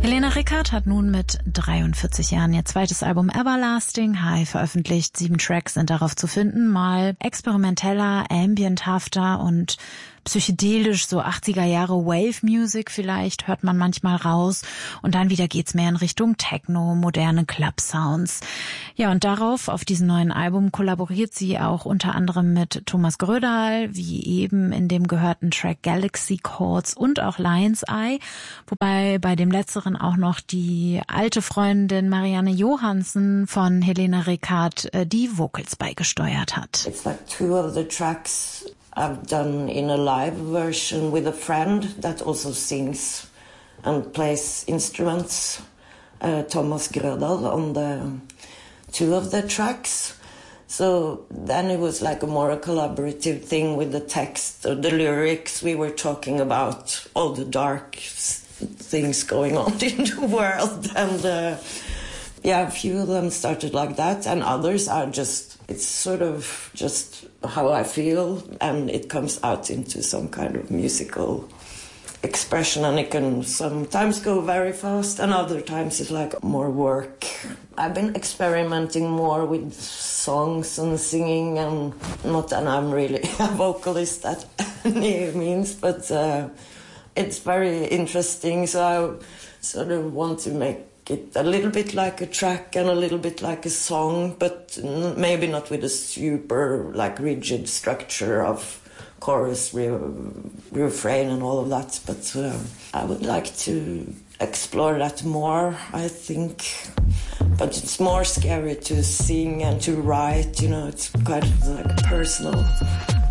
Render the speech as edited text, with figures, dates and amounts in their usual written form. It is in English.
Helena Rickardt hat nun mit 43 Jahren ihr zweites Album Everlasting High veröffentlicht. 7 Tracks sind darauf zu finden, mal experimenteller, ambienthafter und psychedelisch, so 80er Jahre Wave Music vielleicht, hört man manchmal raus. Und dann wieder geht's mehr in Richtung Techno, moderne Club Sounds. Ja, und darauf, auf diesem neuen Album, kollaboriert sie auch unter anderem mit Thomas Grödahl, wie eben in dem gehörten Track Galaxy Chords und auch Lion's Eye. Wobei bei dem letzteren auch noch die alte Freundin Marianne Johansen von Helena Rickardt die Vocals beigesteuert hat. It's like 2 of the tracks I've done in a live version with a friend that also sings and plays instruments, Thomas Grödahl, on the 2 of the tracks. So then it was like a more collaborative thing with the text or the lyrics. We were talking about all the dark things going on in the world, and a few of them started like that, and others are just, it's sort of just how I feel, and it comes out into some kind of musical expression, and it can sometimes go very fast, and other times it's like more work. I've been experimenting more with songs and singing, and not that I'm really a vocalist at any means, but it's very interesting, so I sort of want to make it a little bit like a track and a little bit like a song, but maybe not with a super like rigid structure of chorus, refrain and all of that, but I would like to explore that more, I think. But it's more scary to sing and to write, you know, it's quite like personal.